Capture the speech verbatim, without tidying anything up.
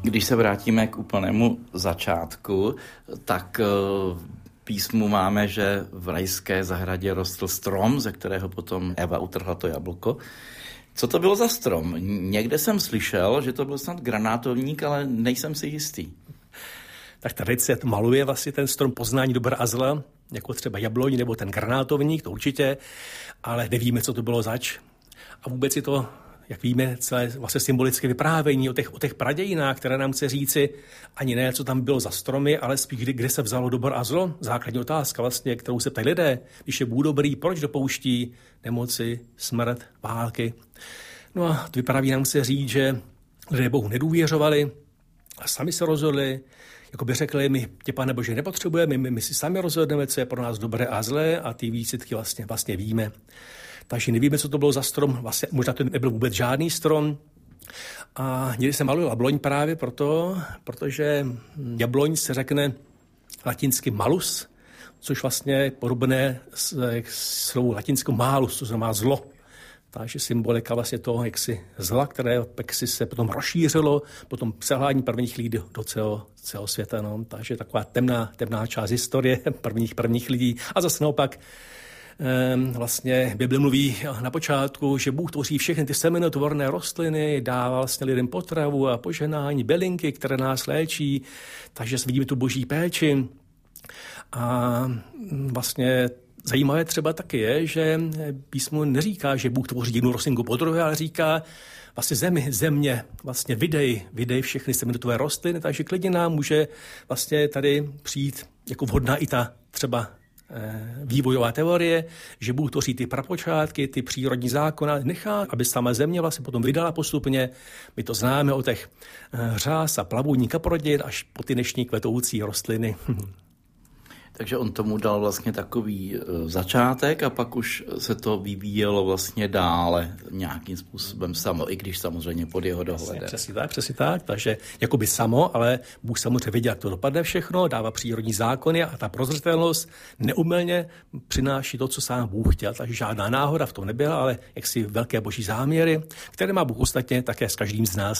Když se vrátíme k úplnému začátku, tak v písmu máme, že v rajské zahradě rostl strom, ze kterého potom Eva utrhla to jablko. Co to bylo za strom? Někde jsem slyšel, že to byl snad granátovník, ale nejsem si jistý. Tak tradice maluje vlastně ten strom poznání dobra a zla, jako třeba jabloň nebo ten granátovník, to určitě, ale nevíme, co to bylo zač. A vůbec je to, jak víme, celé vlastně symbolické vyprávění o těch, o těch pradějinách, které nám chce říci ani ne, co tam bylo za stromy, ale spíš, kde, kde se vzalo dobro a zlo. Základní otázka vlastně, kterou se ptají lidé, když je Bůh dobrý, proč dopouští nemoci, smrt, války. No a to vypráví nám chce říct, že lidé Bohu nedůvěřovali a sami se rozhodli, jako by řekli, my tě, Pane Bože, nepotřebujeme, my, my si sami rozhodneme, co je pro nás dobré a zlé a ty výsledky vlastně, vlastně víme. Takže nevíme, co to bylo za strom, vlastně možná to nebyl vůbec žádný strom. A někdy se maluje jabloň právě proto, protože jabloň se řekne latinsky malus, což vlastně je podobné slovu latinskou malus, to znamená zlo. Takže symbolika vlastně toho jaksi zla, které jaksi se potom rozšířilo, potom přehlání prvních lidí do celého, celého světa. No. Takže taková temná, temná část historie prvních prvních lidí. A zase naopak vlastně Bible mluví na počátku, že Bůh tvoří všechny ty semenotvorné rostliny, dává vlastně lidem potravu a požehnání, bylinky, které nás léčí, takže vidíme tu boží péči. A vlastně zajímavé třeba taky je, že písmo neříká, že Bůh tvoří jednu rostlinku po druhé, ale říká vlastně zemi, země, vlastně vydej, vydej všechny semenotové rostliny, takže klidně nám může vlastně tady přijít jako vhodná i ta třeba vývojová teorie, že Bůh tvoří ty prapočátky, ty přírodní zákona, nechá, aby sama země vlastně potom vydala postupně. My to známe o těch řás a plavouní kaprodin až po ty dnešní kvetoucí rostliny. Takže on tomu dal vlastně takový začátek a pak už se to vyvíjelo vlastně dále nějakým způsobem samo, i když samozřejmě pod jeho dohledem. Přesně tak, přesně tak. Takže jakoby samo, ale Bůh samozřejmě věděl, jak to dopadne všechno, dává přírodní zákony a ta prozřetelnost neumylně přináší to, co sám Bůh chtěl. Takže žádná náhoda v tom nebyla, ale jaksi velké boží záměry, které má Bůh ostatně také s každým z nás.